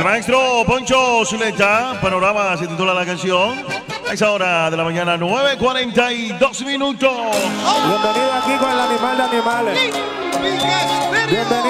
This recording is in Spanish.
El maestro Poncho Zuleta, Panorama se titula la canción. A esa hora de la mañana, 9:42 minutos. Bienvenido aquí con el animal de animales. Bienvenido.